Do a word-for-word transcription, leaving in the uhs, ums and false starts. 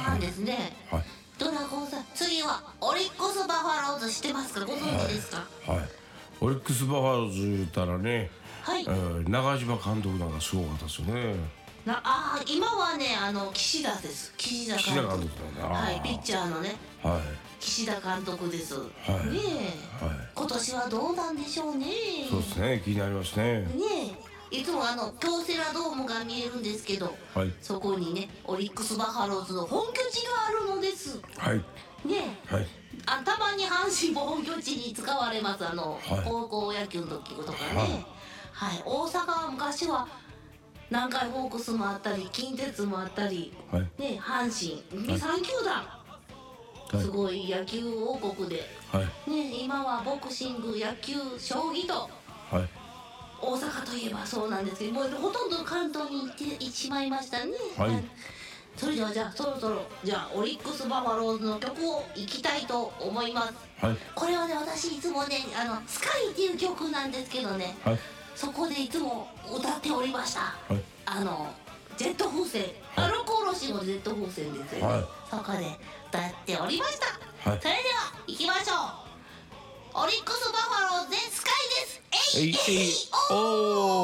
なんですね。 はい。 ドラゴンさん、次はオリックスバファローズ知ってますか？ご存知ですか？ はい。はい。オリックスバファローズ言ったらね、 はい。 えー、長嶋監督なんかすごかったですよね。 なあー今はね、あの岸田です。岸田岸田監督。 監督だね。あはい、ピッーチャーのね、 はい。 岸田監督です。 いねえ、 はい今年はどうなんでしょうね。 そうですね。気になりますね。 ねえ、いつもあの京セラドームが見えるんですけど、 はい。 そこにねオリックスバファローズの本拠地があるのです。 はい。 ねえ、 はい。 あたまに阪神も本拠地に使われます。あの、 はい高校野球の時とかね、 はいはい、大阪は昔は南海ホークスもあったり近鉄もあったり、 はいね、阪神にさん球団、 はいすごい野球王国で、 はいね、今はボクシング、野球、将棋とはい大阪といえばそうなんですけど、もうほとんど関東に行ってしまいましたね。 はいそれではじゃあそろそろじゃあオリックスバファローズの曲をいきたいと思います。 はいこれはね、私いつもね、あのスカイっていう曲なんですけどね、 はいそこでいつも歌っておりました。 はいあのジェット風船、アルコールしのジェット風船ですよね、 はいそこで歌っておりました。 はいそれでは行きましょう。オリックスバファローズでスカイです。えいえいえいおー